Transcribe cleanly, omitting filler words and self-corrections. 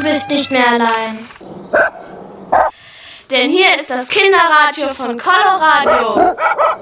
bist nicht mehr allein. Denn hier ist das Kinderradio von Coloradio.